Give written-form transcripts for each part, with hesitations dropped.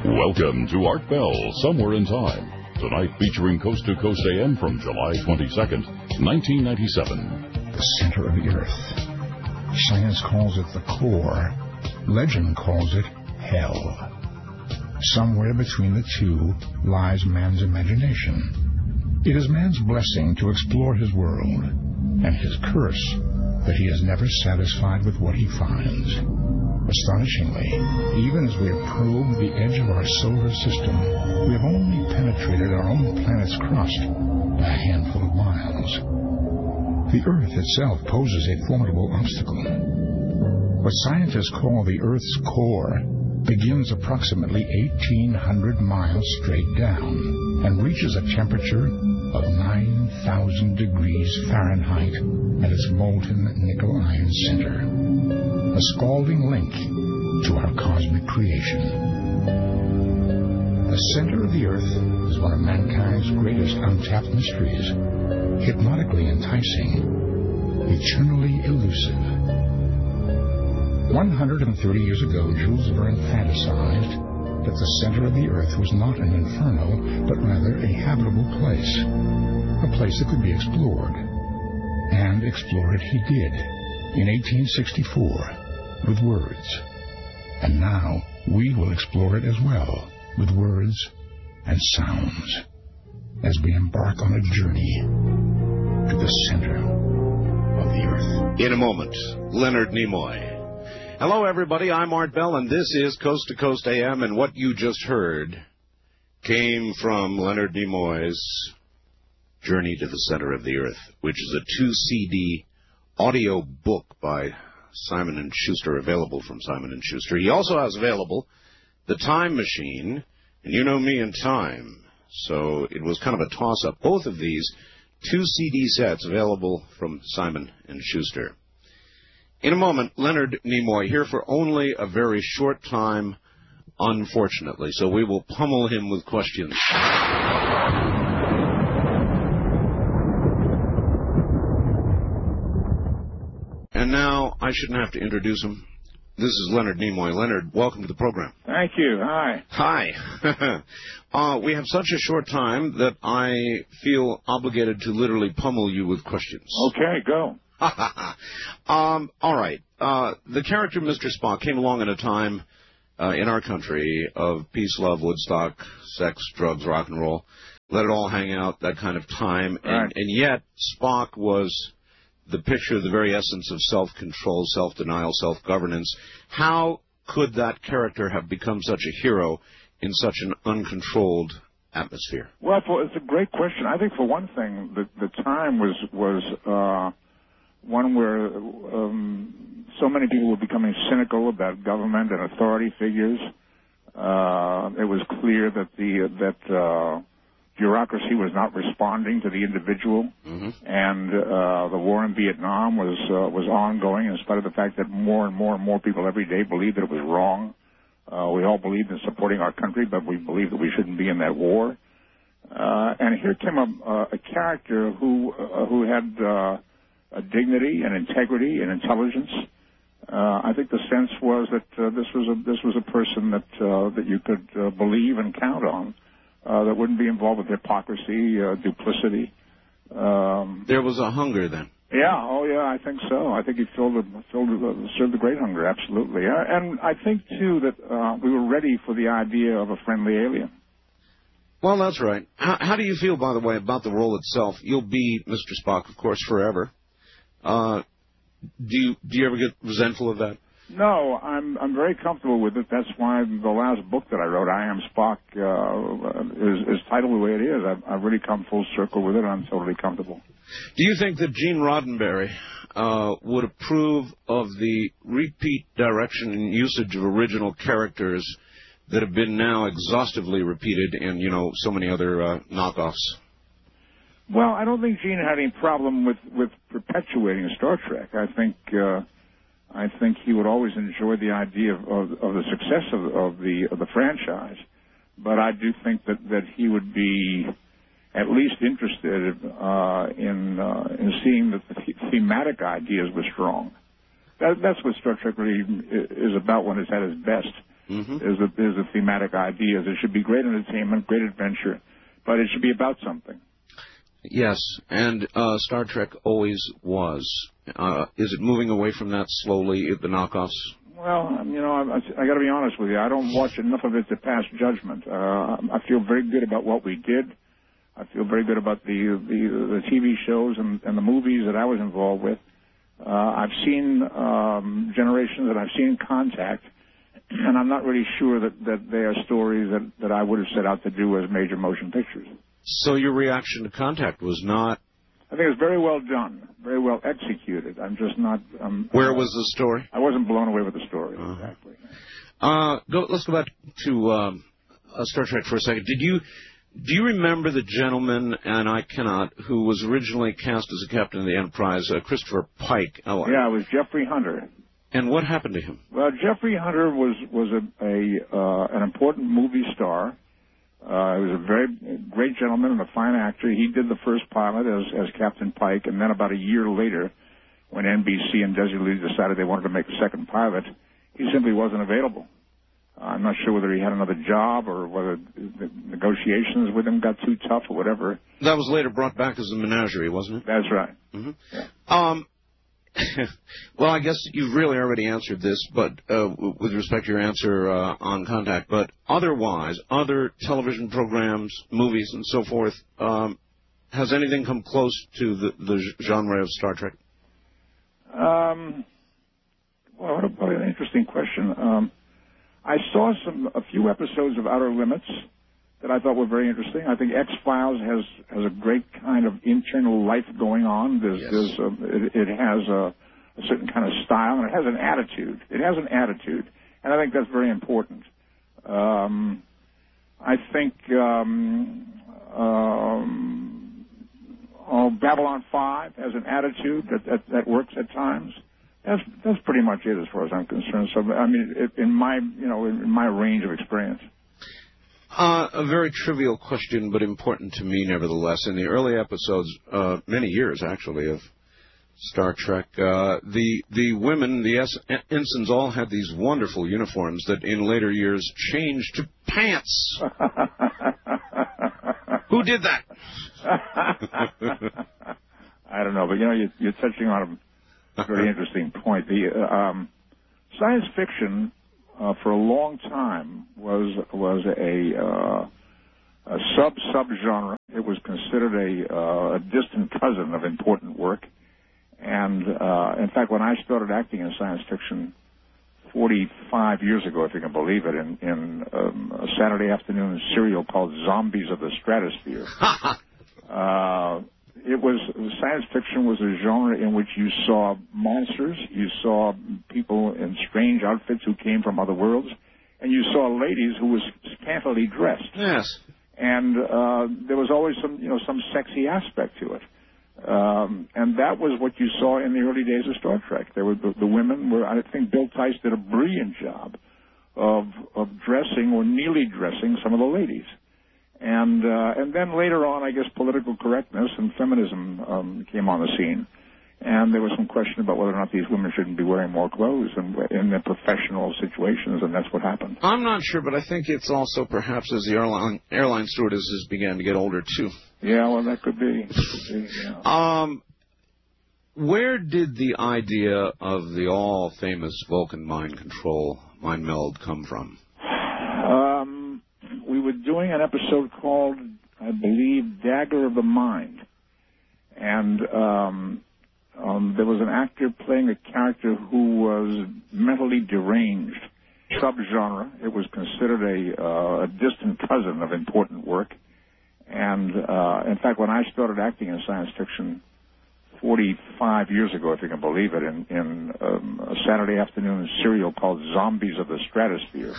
Welcome to Art Bell, Somewhere in Time. Tonight featuring Coast to Coast AM from July 22nd, 1997. The center of the Earth. Science calls it the core. Legend calls it hell. Somewhere between the two lies man's imagination. It is man's blessing to explore his world, and his curse that he is never satisfied with what he finds. Astonishingly, even as we have probed the edge of our solar system, we have only penetrated our own planet's crust by a handful of miles. The Earth itself poses a formidable obstacle. What scientists call the Earth's core begins approximately 1,800 miles straight down and reaches a temperature of 9,000 degrees Fahrenheit at its molten nickel-iron center, a scalding link to our cosmic creation. The center of the Earth is one of mankind's greatest untapped mysteries, hypnotically enticing, eternally elusive. 130 years ago, Jules Verne fantasized that the center of the Earth was not an inferno, but rather a habitable place, a place that could be explored. And explore it he did, in 1864, with words. And now we will explore it as well, with words and sounds, as we embark on a journey to the center of the Earth. In a moment, Leonard Nimoy. Hello, everybody. I'm Art Bell, and this is Coast to Coast AM, and what you just heard came from Leonard Nimoy's Journey to the Center of the Earth, which is a 2-CD audio book by Simon & Schuster, available from Simon & Schuster. He also has available The Time Machine, and you know me and time, so it was kind of a toss-up. Both of these 2-CD sets available from Simon & Schuster. In a moment, Leonard Nimoy, here for only a very short time, unfortunately, so we will pummel him with questions. And now, I shouldn't have to introduce him. This is Leonard Nimoy. Leonard, welcome to the program. Thank you. Hi. Hi. We have such a short time that I feel obligated to literally pummel you with questions. Okay, go. All right. The character Mr. Spock came along at a time in our country of peace, love, Woodstock, sex, drugs, rock and roll. Let it all hang out, that kind of time. Right. And yet, Spock was the picture, the very essence of self-control, self-denial, self-governance. How could that character have become such a hero in such an uncontrolled atmosphere? Well, it's a great question. I think, for one thing, the time was one where so many people were becoming cynical about government and authority figures. It was clear that the bureaucracy was not responding to the individual, and the war in Vietnam was ongoing, in spite of the fact that more and more people every day believed that it was wrong. We all believed in supporting our country, but we believed that we shouldn't be in that war. And here came a character who had a dignity and integrity and intelligence. I think the sense was that this was a person that you could believe and count on, that wouldn't be involved with hypocrisy, duplicity. There was a hunger then. Yeah, oh yeah, I think so. I think he served the great hunger, absolutely. And I think too that we were ready for the idea of a friendly alien. Well, that's right. How do you feel, by the way, about the role itself? You'll be Mr. Spock, of course, forever. Do you ever get resentful of that? No, I'm very comfortable with it. That's why the last book that I wrote, I Am Spock, is titled the way it is. I've really come full circle with it. I'm totally comfortable. Do you think that Gene Roddenberry would approve of the repeat direction and usage of original characters that have been now exhaustively repeated in, so many other knockoffs? Well, I don't think Gene had any problem with perpetuating Star Trek. I think he would always enjoy the idea of the success of the franchise, but I do think that he would be at least interested in seeing that the thematic ideas were strong. That's what Star Trek really is about when it's at its best. is the thematic idea. There should be great entertainment, great adventure, but it should be about something. Yes, and Star Trek always was. Is it moving away from that slowly, the knockoffs? Well, I got to be honest with you. I don't watch enough of it to pass judgment. I feel very good about what we did. I feel very good about the TV shows and the movies that I was involved with. I've seen Generations and I've seen Contact, and I'm not really sure that they are stories that I would have set out to do as major motion pictures. So your reaction to Contact was not... I think it was very well done, very well executed. I'm just not... Where was the story? I wasn't blown away with the story, exactly. Let's go back to Star Trek for a second. Do you remember the gentleman, and I cannot, who was originally cast as a captain of the Enterprise, Christopher Pike? Yeah, it was Jeffrey Hunter. And what happened to him? Well, Jeffrey Hunter was an important movie star. He was a very great gentleman and a fine actor. He did the first pilot as Captain Pike, and then about a year later, when NBC and Desilu decided they wanted to make a second pilot, he simply wasn't available. I'm not sure whether he had another job or whether the negotiations with him got too tough or whatever. That was later brought back as a menagerie, wasn't it? That's right. Mm-hmm. Yeah. Well, I guess you've really already answered this, but with respect to your answer on Contact. But otherwise, other television programs, movies, and so forth, has anything come close to the genre of Star Trek? Well, what an interesting question. I saw a few episodes of Outer Limits that I thought were very interesting. I think X-Files has a great kind of internal life going on. It has a certain kind of style, and it has an attitude. And I think that's very important. I think Babylon 5 has an attitude that works at times. That's pretty much it as far as I'm concerned. So I mean, in my range of experience. A very trivial question, but important to me nevertheless. In the early episodes, many years actually, of Star Trek, the women, the ensigns, all had these wonderful uniforms that in later years changed to pants. Who did that? I don't know, but you're touching on a very interesting point. The science fiction for a long time was a sub-genre. It was considered a distant cousin of important work. And in fact, when I started acting in science fiction 45 years ago, if you can believe it, in a Saturday afternoon serial called Zombies of the Stratosphere, science fiction was a genre in which you saw monsters, you saw people in strange outfits who came from other worlds, and you saw ladies who were scantily dressed. Yes. And there was always some sexy aspect to it. And that was what you saw in the early days of Star Trek. There were the women were. I think Bill Tice did a brilliant job of dressing or nearly dressing some of the ladies. And then later on, I guess political correctness and feminism came on the scene, and there was some question about whether or not these women shouldn't be wearing more clothes in their professional situations, and that's what happened. I'm not sure, but I think it's also perhaps as the airline stewardesses began to get older too. Yeah, well, that could be. Yeah. Where did the idea of the all-famous Vulcan mind meld come from? We were doing an episode called, I believe, Dagger of the Mind. And there was an actor playing a character who was mentally deranged. Subgenre. It was considered a distant cousin of important work. And in fact, when I started acting in science fiction 45 years ago, if you can believe it, in a Saturday afternoon serial called Zombies of the Stratosphere,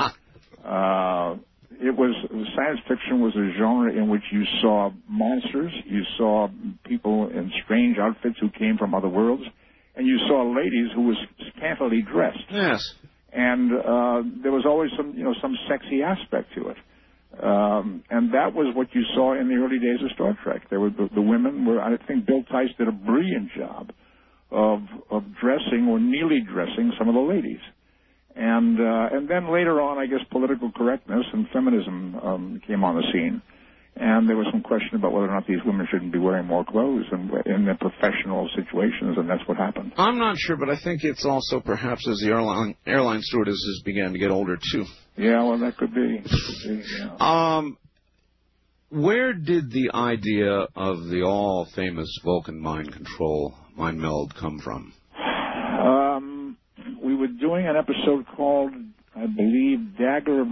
science fiction was a genre in which you saw monsters, you saw people in strange outfits who came from other worlds, and you saw ladies who were scantily dressed. Yes. And there was always some sexy aspect to it. And that was what you saw in the early days of Star Trek. There were the women were. I think Bill Tice did a brilliant job of dressing or nearly dressing some of the ladies. And then later on, I guess political correctness and feminism came on the scene. And there was some question about whether or not these women shouldn't be wearing more clothes in their professional situations, and that's what happened. I'm not sure, but I think it's also perhaps as the airline stewardesses began to get older, too. Yeah, well, that could be. Yeah. Where did the idea of the all-famous Vulcan mind meld come from? We were doing an episode called, I believe, Dagger of